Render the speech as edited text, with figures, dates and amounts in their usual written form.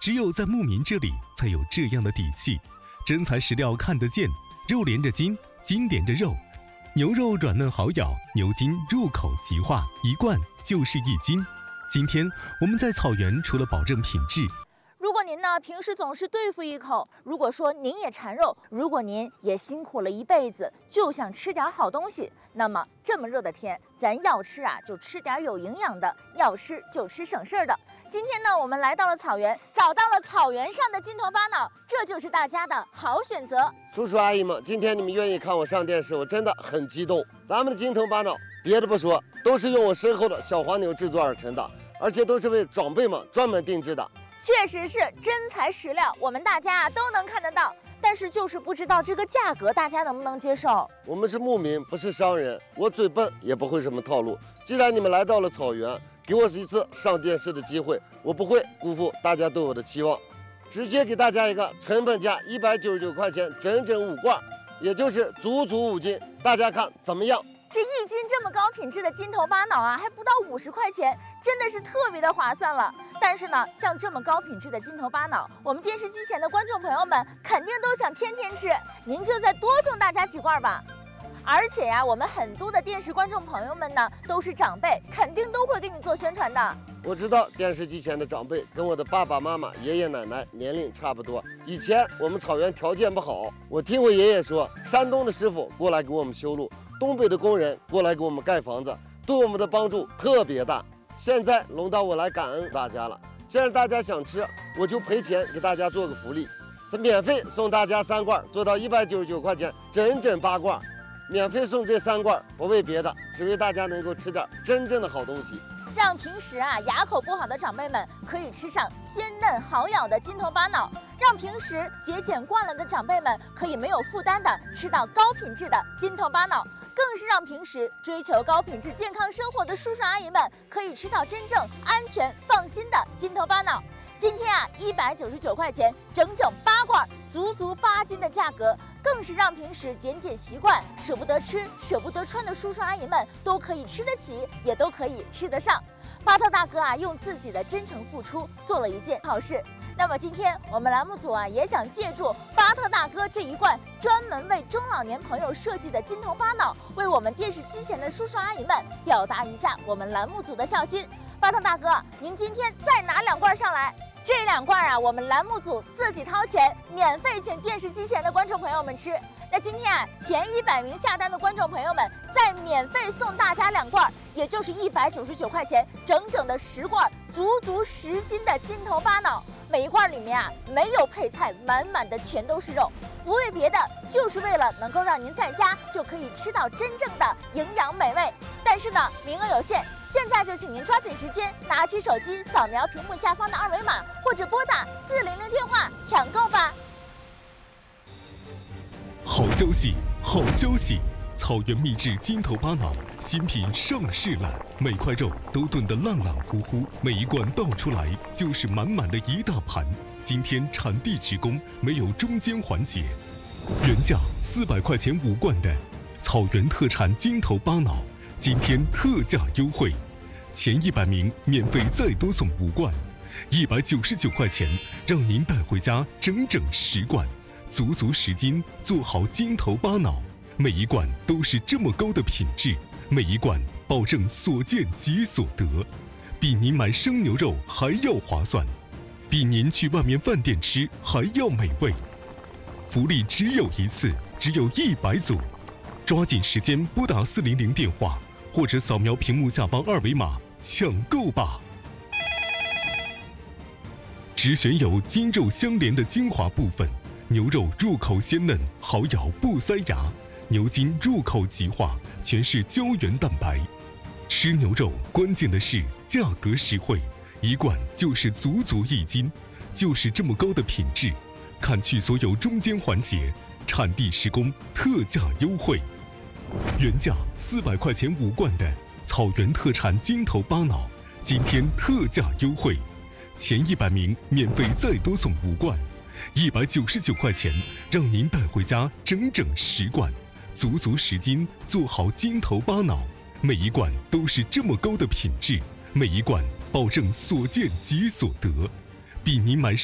只有在牧民这里才有这样的底气。真材实料看得见，肉连着筋，筋连着肉，牛肉软嫩好咬，牛筋入口即化，一罐就是1斤。今天我们在草原，除了保证品质， 如果您呢平时总是对付一口，如果说您也馋肉，如果您也辛苦了一辈子，就想吃点好东西，那么这么热的天，咱要吃啊就吃点有营养的，要吃就吃省事儿的。今天呢，我们来到了草原，找到了草原上的金头巴脑，这就是大家的好选择。 叔叔阿姨们，今天你们愿意看我上电视，我真的很激动。咱们的金头巴脑，别的不说，都是用我身后的小黄牛制作而成的，而且都是为长辈们专门定制的。 确实是真材实料，我们大家都能看得到，但是就是不知道这个价格大家能不能接受。 我们是牧民，不是商人，我嘴笨也不会什么套路。既然你们来到了草原，给我一次上电视的机会，我不会辜负大家对我的期望，直接给大家一个成本价199块钱，整整5罐，也就是足足5斤，大家看怎么样？ 这1斤这么高品质的金头巴脑啊，还不到50块钱，真的是特别的划算了。但是呢，像这么高品质的金头巴脑，我们电视机前的观众朋友们肯定都想天天吃，您就再多送大家几罐吧。而且呀，我们很多的电视观众朋友们呢，都是长辈，肯定都会给你做宣传的。 我知道电视机前的长辈跟我的爸爸妈妈、爷爷奶奶年龄差不多。以前我们草原条件不好，我听我爷爷说，山东的师傅过来给我们修路，东北的工人过来给我们盖房子，对我们的帮助特别大。现在轮到我来感恩大家了。既然大家想吃，我就赔钱给大家做个福利，这免费送大家3罐，做到199块钱，整整8罐。免费送这3罐，不为别的，只为大家能够吃点真正的好东西， 让平时啊牙口不好的长辈们可以吃上鲜嫩好咬的金头巴脑，让平时节俭惯了的长辈们可以没有负担的吃到高品质的金头巴脑，更是让平时追求高品质健康生活的叔叔阿姨们可以吃到真正安全放心的金头巴脑。今天啊199块钱，整整8罐，足足8斤的价格，更是让平时减习惯、舍不得吃、舍不得穿的叔叔阿姨们都可以吃得起，也都可以吃得上。巴特大哥啊，用自己的真诚付出做了一件好事。那么今天我们栏目组啊，也想借助巴特大哥这一罐专门为中老年朋友设计的金头巴脑，为我们电视机前的叔叔阿姨们表达一下我们栏目组的孝心。巴特大哥，您今天再拿2罐上来。这2罐啊，我们栏目组自己掏钱，免费请电视机前的观众朋友们吃。那今天啊，前100名下单的观众朋友们，再免费送大家2罐，也就是199块钱，整整的10罐，足足10斤的金头巴脑。每一罐里面啊，没有配菜，满满的全都是肉，不为别的，就是为了能够让您在家就可以吃到真正的营养美味。但是呢，名额有限，现在就请您抓紧时间，拿起手机扫描屏幕下方的2维码，或者拨打400电话抢购吧。 好消息，好消息！草原秘制金头巴脑新品上市了，每块肉都炖得烂烂乎乎，每一罐倒出来就是满满的一大盘。今天产地直供，没有中间环节，原价400块钱5罐的草原特产金头巴脑，今天特价优惠，前100名免费再多送5罐，199块钱，让您带回家整整10罐，足足10斤，做好金头巴脑。每一罐都是这么高的品质，每一罐保证所见即所得，比您买生牛肉还要划算，比您去外面饭店吃还要美味。福利只有一次，只有100组，抓紧时间拨打400电话，或者扫描屏幕下方2维码抢购吧。只选有筋肉相连的精华部分，牛肉入口鲜嫩，好咬不塞牙。牛筋入口即化，全是胶原蛋白。吃牛肉关键的是价格实惠，一罐就是足足1斤，就是这么高的品质。砍去所有中间环节，产地实供，特价优惠。原价400块钱5罐的草原特产金头巴脑，今天特价优惠，前100名免费再多送5罐，199块钱，让您带回家整整10罐。足足10斤，做好金头巴脑，每一罐都是这么高的品质，每一罐保证所见即所得，比您买